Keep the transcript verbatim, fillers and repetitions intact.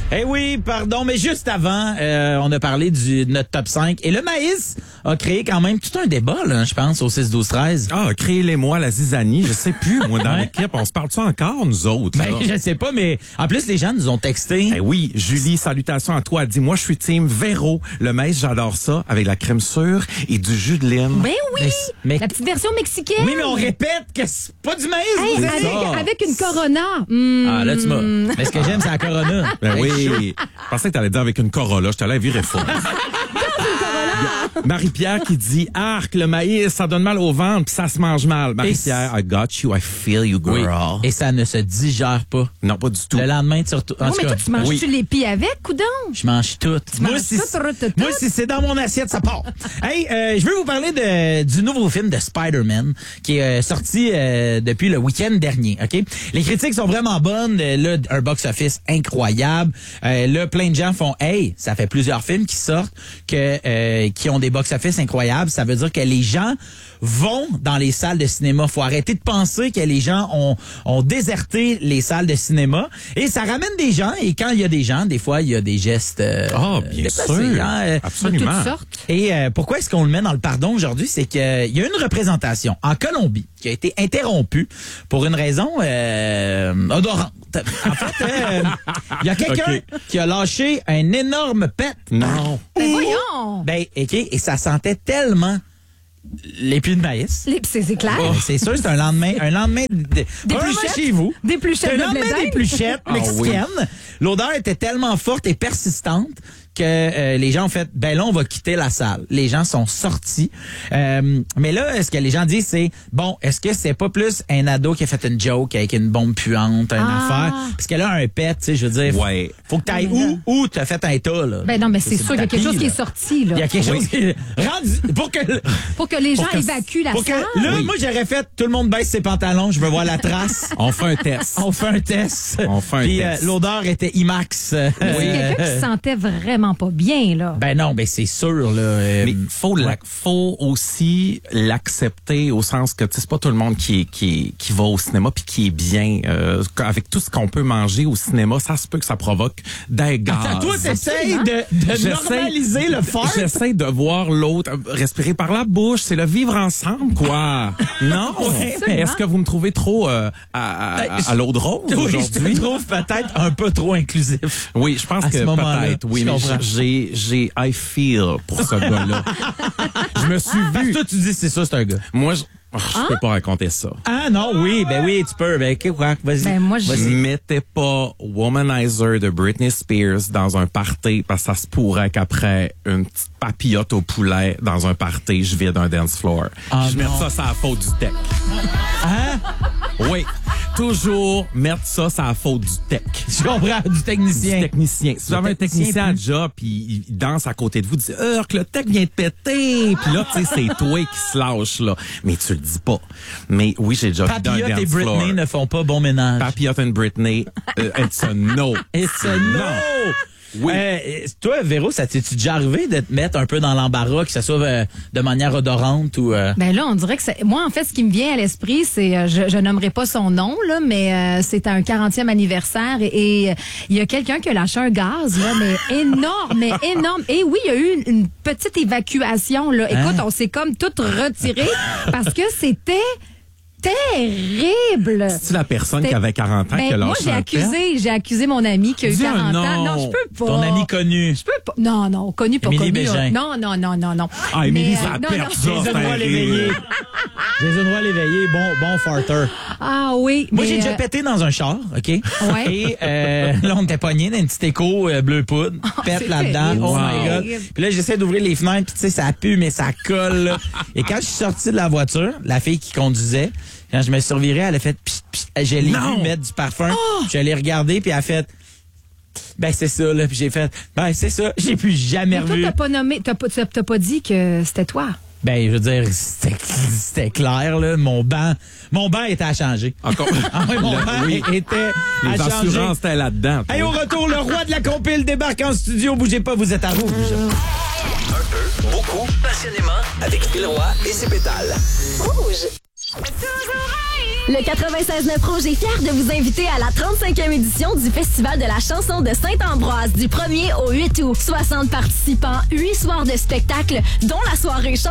Eh oui, pardon, mais juste avant, euh, on a parlé du, de notre top cinq. Et le maïs a créé quand même tout un débat, là, je pense, au six douze treize. Ah, créez-les-moi, la zizanie. Je sais plus, moi, dans l'équipe. On se parle de ça encore, nous autres? Ben, là? je sais pas, mais en plus, les gens nous ont texté. Ben oui, Julie, salutations à toi. Elle dit, moi, je suis team Véro. Le maïs, j'adore ça, avec la crème sûre et du jus de lime. Ben oui! Mais- mais- La petite version mexicaine. Oui, mais on répète que c'est pas du maïs. Hey, vous, c'est avec, ça. avec une Corona. Mmh. Ah, là, tu m'as. Mais ce que j'aime, c'est la Corona. Ben oui. Je pensais que t'allais dire avec une Corolla. Je t'allais à virer fort. Marie-Pierre qui dit, arc, le maïs, ça donne mal au ventre puis ça se mange mal. Marie-Pierre, I got you, I feel you, Oui. girl. Et ça ne se digère pas. Non, pas du tout. Le lendemain, tu retournes. En Oh, tout mais cas, toi, tu manges-tu oui. les pieds avec, coudon? je mange tout. Moi, manges si, tout, tout, tout, moi, tout? si c'est dans mon assiette, ça part. Hey, euh, je veux vous parler de, du nouveau film de Spider-Man qui est euh, sorti euh, depuis le week-end dernier. Ok, les critiques sont vraiment bonnes. Euh, Là, un box-office incroyable. Euh, là, plein de gens font, hey, ça fait plusieurs films qui sortent que euh, qui ont des box-office incroyables. Ça veut dire que les gens vont dans les salles de cinéma. Faut arrêter de penser que les gens ont, ont déserté les salles de cinéma. Et ça ramène des gens. Et quand il y a des gens, des fois, il y a des gestes euh, Ah, bien déplacés, sûr. hein, euh, Absolument. De toutes sortes. et euh, pourquoi est-ce qu'on le met dans le pardon aujourd'hui? C'est qu'il y a une représentation en Colombie qui a été interrompue pour une raison euh, odorante. En fait, euh, il y a quelqu'un Ok. qui a lâché un énorme pet. Non. Ben voyons! Ben, OK, et ça sentait tellement les plis de maïs. Les- C'est c'est clair. Ben, c'est sûr, c'est un lendemain, un lendemain de, Des probablement pluchettes? chez vous. Des pluchettes C'est un de lendemain blé des d'Inde? pluchettes Ah oui. mexicaines. L'odeur était tellement forte et persistante que euh, les gens ont fait, ben là, on va quitter la salle. Les gens sont sortis. Euh, mais là, ce que les gens disent, c'est, bon, est-ce que c'est pas plus un ado qui a fait une joke avec une bombe puante, une Ah. affaire? Parce que là, un pet, tu sais, je veux dire, Ouais. faut que t'ailles Mais où, non. où t'as fait un tas, là. Ben non, mais c'est le sûr qu'il y a quelque tapis, chose qui là. est sorti, là. Il y a quelque Oui. chose qui est rendu, pour que, Pour que les gens pour que- évacuent la pour que- salle. là, Oui. moi, j'aurais fait, tout le monde baisse ses pantalons, je veux voir la trace. On fait un test. On fait un test. On fait un Puis, test. euh, l'odeur était IMAX. Euh, C'est quelqu'un qui se sentait vraiment pas bien, là. Ben non, ben c'est sûr, là. euh, Mais faut la- faut aussi l'accepter au sens que tu sais, c'est pas tout le monde qui est, qui est- qui va au cinéma puis qui est bien euh, avec tout ce qu'on peut manger au cinéma, ça se peut que ça provoque des gaz. Attends, toi, t'essayes Absolument. de, de J'essaie- normaliser le fart. J'essaie de voir l'autre euh, respirer par la bouche, c'est le vivre ensemble quoi. Non, Absolument. est-ce que vous me trouvez trop euh, à, à, à, à l'eau de rose Oui, je aujourd'hui? te trouve peut-être un peu trop inclusif. Oui, je pense À que ce moment-là, peut-être. Oui, je mais comprends. j'ai j'ai I feel pour ce gars-là. Je me suis Parce vu. que toi, tu dis c'est ça, c'est un gars. Moi, je, oh, je peux pas raconter ça. Ah non, oui, ben oui, tu peux. Ben, ok, quoi, vas-y. Ben, moi, je- Vas-y. Mettez pas Womanizer de Britney Spears dans un party parce que ça se pourrait qu'après une petite papillote au poulet dans un party, je vide un dance floor. Ah je mets non. ça, c'est la faute du tech. Hein? Oui. Toujours mettre ça, c'est la faute du tech. Je comprends, du Du technicien. technicien. Si vous Le avez un technicien technicien à plus. job puis il danse à côté de vous, dit euh, que le tech vient de péter. Puis là, tu sais, c'est toi qui se lâche là. Mais tu le dis pas. Mais oui, j'ai déjà vu dans un Papillote dance et Britney floor. ne font pas bon ménage. Papillote and Britney, euh, it's a no. It's a no! Oui. Euh, toi, Véro, ça t'est-tu déjà arrivé de te mettre un peu dans l'embarras, que ce soit euh, de manière odorante ou... Euh... Ben là, on dirait que c'est... Moi, en fait, ce qui me vient à l'esprit, c'est... euh, Je, je nommerai pas son nom, là, mais euh, c'est un quarantième anniversaire et et, euh, il y a quelqu'un qui a lâché un gaz, là, mais énorme, mais énorme. Et oui, il y a eu une, une petite évacuation, là. Écoute, Hein? on s'est comme tout retiré parce que c'était terrible. C'est la personne C'était- qui avait quarante ans Ben, qui a moi, lâché j'ai un pet? accusé, j'ai accusé mon ami qui a eu Dis un quarante ans. nom. Non, je peux pas. Ton ami connu. Je peux pas. Non, non, connu, pas Émilie connu. Bégin. Non, non, non, non, non. Ah, Émilie, Mais, ça euh, non, perd non. ça. Jason c'est Roy un l'éveillé. rire. Jason Roy l'éveillé, bon, bon farter. Ah oui. Moi, mais, j'ai déjà euh, pété dans un char, OK? Ouais. Et euh, là, on était pognés dans une petite écho euh, bleu poudre. Pète c'est là-dedans. terrible. Oh Wow. my God. Puis là, j'essaie d'ouvrir les fenêtres, puis tu sais, ça pue, mais ça colle. là. Et quand je suis sorti de la voiture, la fille qui conduisait, quand je me suis reviré, elle a fait... Psst, psst. Je l'ai Non. vu mettre du parfum. Je l'ai regardé, puis elle a fait... Ben, c'est ça, là. Puis j'ai fait... Ben, c'est ça. J'ai plus jamais Mais toi, revu. t'as pas nommé, t'as pas, t'as t'as pas dit que c'était toi. Ben, je veux dire, c'était c'était clair, là. Mon banc, mon banc était à changer. Encore. Ah oui, mon Le- banc oui. était à Les changer. assurances étaient là-dedans. toi. Hey, au retour, le roi de la compile débarque en studio. Bougez pas, vous êtes à rouge. Un peu, beaucoup, passionnément, avec Phil Roy et ses pétales. Rouge. Toujours haï. Le quatre-vingt-seize neuf Rouge est fier de vous inviter à la trente-cinquième édition du Festival de la chanson de Saint-Ambroise du premier au huit août. soixante participants, huit soirs de spectacle, dont la soirée